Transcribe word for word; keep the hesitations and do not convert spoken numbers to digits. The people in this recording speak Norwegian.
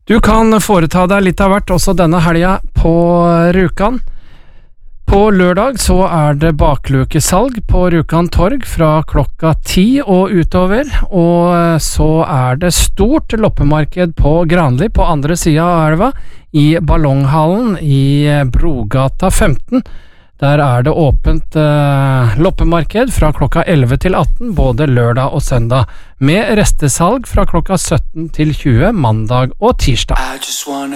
Du kan foreta deg litt av hvert også denne helga på Rjukan. På lørdag så er det baklukesalg på Rjukan torg fra klokka ti og utover, og så er det stort loppemarked på Granli på andre siden av elva, i Ballonghallen i Brogata femten. Der er det åpent eh, loppemarked fra klokka elleve til atten, både lørdag og søndag, med restesalg fra klokka sytten til tjue, mandag og tirsdag.